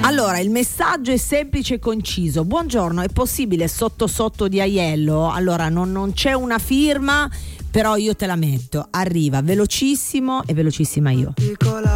Allora, il messaggio è semplice e conciso. Buongiorno, è possibile sotto di Aiello? Allora, non c'è una firma, però io te la metto. Arriva velocissimo e velocissima io.